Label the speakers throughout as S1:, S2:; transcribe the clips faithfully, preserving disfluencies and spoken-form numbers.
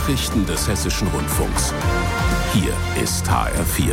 S1: Nachrichten des Hessischen Rundfunks. Hier ist H R vier.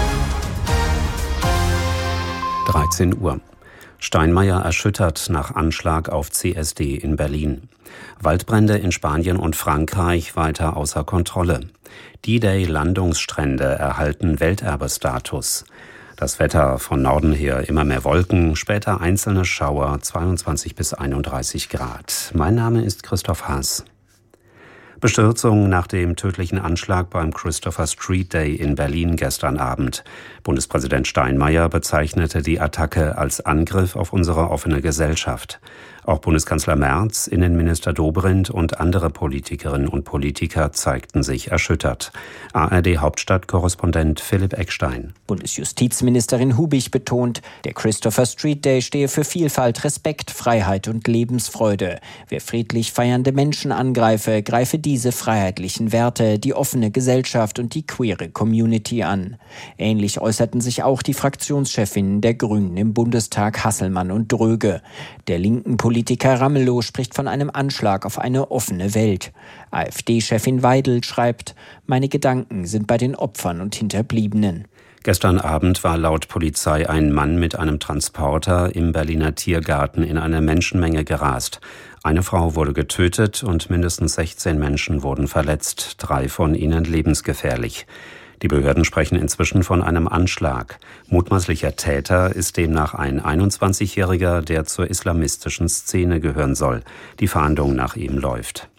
S2: dreizehn Uhr. Steinmeier erschüttert nach Anschlag auf C S D in Berlin. Waldbrände in Spanien und Frankreich weiter außer Kontrolle. D-Day-Landungsstrände erhalten Welterbestatus. Das Wetter von Norden her immer mehr Wolken, später einzelne Schauer, zweiundzwanzig bis einunddreißig Grad. Mein Name ist Christoph Haas. Bestürzung nach dem tödlichen Anschlag beim Christopher Street Day in Berlin gestern Abend. Bundespräsident Steinmeier bezeichnete die Attacke als Angriff auf unsere offene Gesellschaft. Auch Bundeskanzler Merz, Innenminister Dobrindt und andere Politikerinnen und Politiker zeigten sich erschüttert. A R D-Hauptstadtkorrespondent Philipp Eckstein.
S3: Bundesjustizministerin Hubig betont, der Christopher Street Day stehe für Vielfalt, Respekt, Freiheit und Lebensfreude. Wer friedlich feiernde Menschen angreife, greife diese freiheitlichen Werte, die offene Gesellschaft und die queere Community an. Ähnlich äußerten sich auch die Fraktionschefinnen der Grünen im Bundestag, Hasselmann und Dröge. Der linken Politiker Ramelow spricht von einem Anschlag auf eine offene Welt. AfD-Chefin Weidel schreibt, meine Gedanken sind bei den Opfern und Hinterbliebenen.
S2: Gestern Abend war laut Polizei ein Mann mit einem Transporter im Berliner Tiergarten in eine Menschenmenge gerast. Eine Frau wurde getötet und mindestens sechzehn Menschen wurden verletzt, drei von ihnen lebensgefährlich. Die Behörden sprechen inzwischen von einem Anschlag. Mutmaßlicher Täter ist demnach ein einundzwanzigjähriger, der zur islamistischen Szene gehören soll. Die Fahndung nach ihm läuft.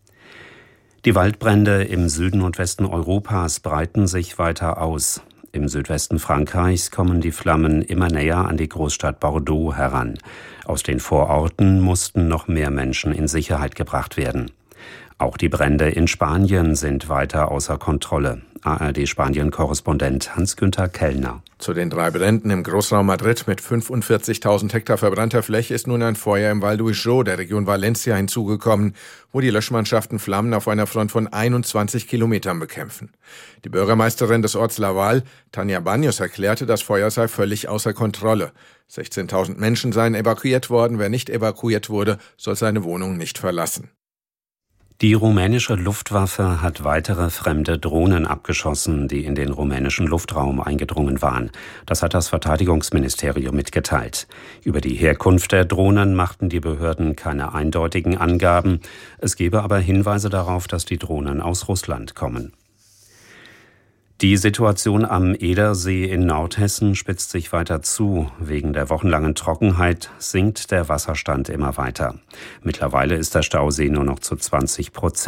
S2: Die Waldbrände im Süden und Westen Europas breiten sich weiter aus. Im Südwesten Frankreichs kommen die Flammen immer näher an die Großstadt Bordeaux heran. Aus den Vororten mussten noch mehr Menschen in Sicherheit gebracht werden. Auch die Brände in Spanien sind weiter außer Kontrolle. A R D-Spanien-Korrespondent Hans-Günther Kellner.
S4: Zu den drei Bränden im Großraum Madrid mit fünfundvierzigtausend Hektar verbrannter Fläche ist nun ein Feuer im Val d'Uixó der Region Valencia hinzugekommen, wo die Löschmannschaften Flammen auf einer Front von einundzwanzig Kilometern bekämpfen. Die Bürgermeisterin des Orts Laval, Tania Baños, erklärte, das Feuer sei völlig außer Kontrolle. sechzehntausend Menschen seien evakuiert worden. Wer nicht evakuiert wurde, soll seine Wohnung nicht verlassen.
S2: Die rumänische Luftwaffe hat weitere fremde Drohnen abgeschossen, die in den rumänischen Luftraum eingedrungen waren. Das hat das Verteidigungsministerium mitgeteilt. Über die Herkunft der Drohnen machten die Behörden keine eindeutigen Angaben. Es gebe aber Hinweise darauf, dass die Drohnen aus Russland kommen. Die Situation am Edersee in Nordhessen spitzt sich weiter zu. Wegen der wochenlangen Trockenheit sinkt der Wasserstand immer weiter. Mittlerweile ist der Stausee nur noch zu zwanzig Prozent